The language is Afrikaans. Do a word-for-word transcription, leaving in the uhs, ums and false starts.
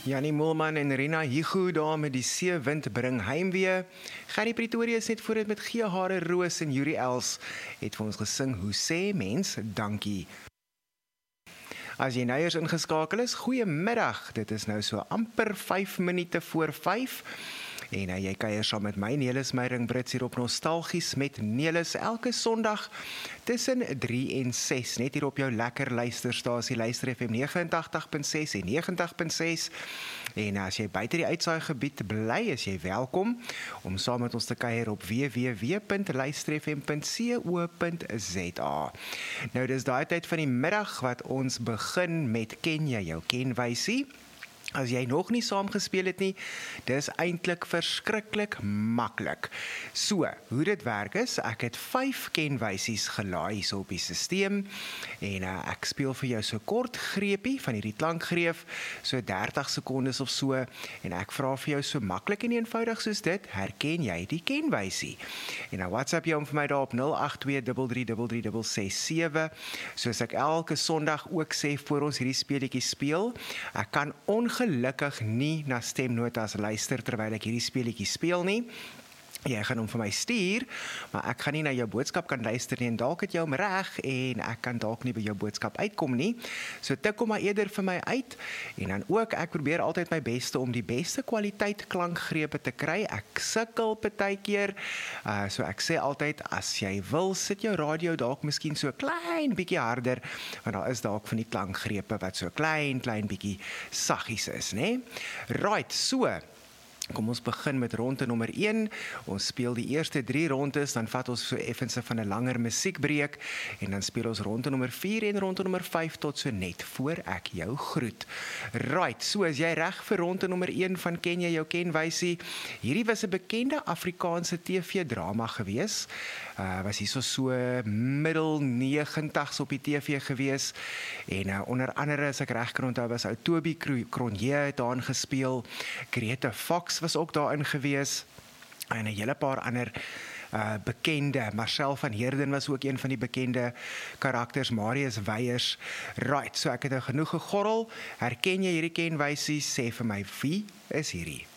Janie Moelman en Rina Higo daar met die seewind bring heimwee. Gerrie Pretorius het voor dit met G. Hare Roos en Yuri Els het vir ons gesing Hoe sê mens dankie. As jy nou eers ingeskakel is, goeiemiddag. Dit is nou so amper vyf minute voor vyf. En uh, jy kuier saam met my, Nelis Meiring Brits hier op Nostalgies met Nelis elke Sondag tussen drie en ses, net hier op jou lekker luisterstasie, Luister F M negenentagtig punt ses en negentig punt ses. En uh, as jy buite die uitsaai gebied bly, is jy welkom om saam met ons te kuier op w w w punt luister f m punt co punt z a. Nou dis daai tyd van die middag wat ons begin met Ken jy jou kenwysie? As jy nog nie saam gespeel het nie, dis eintlik verskriklik maklik. So, hoe dit werk is, ek het vyf kenwysies gelaai so op die sisteem en uh, ek speel vir jou so kort greepie van hierdie klankgreep, so dertig sekondes of so, en ek vra vir jou so maklik en eenvoudig soos dit, herken jy die kenwysie? En nou WhatsApp jy om vir my daar op nul agt twee drie drie drie drie ses sewe, soos ek elke Sondag ook sê voor ons hierdie speletjie speel, ek kan ongelukkig gelukkig nie na stemnotas luister terwyl ek hierdie speletjie speel nie. Jy gaan hom vir my stuur, maar ek gaan nie na jou boodskap kan luister nie en dalk het jy hom reg en ek kan dalk nie by jou boodskap uitkom nie. So tik hom maar eerder vir my uit en dan ook, ek probeer altyd my beste om die beste kwaliteit klankgrepe te kry. Ek sukkel partykeer, uh, so ek sê altyd, as jy wil, sit jou radio dalk miskien so klein bietjie harder, want daar is dalk van die klankgrepe wat so klein, klein bietjie saggies is, né? Right, so kom ons begin met ronde nommer een. Ons speel die eerste drie rondes, dan vat ons so effens van 'n langer musiekbreek en dan speel ons ronde nommer vier en ronde nommer vyf tot so net voor ek jou groet. Right, so as jy reg vir ronde nommer een van Ken jy jou kenwysie. Hierdie was 'n bekende Afrikaanse T V-drama gewees. Uh, was hier so so middel negentigs op die T V gewees en uh, onder andere as ek reg kan onthou was ou Toby Cronje het daarin gespeel, Grete Fox was ook daarin gewees en 'n hele paar ander uh, bekende, Marcel van Heerden was ook een van die bekende karakters, Marius Weyers. Right, so ek het nou genoeg gegorrel. Herken jy hierdie kenwysie? Sê vir my, wie is hierdie?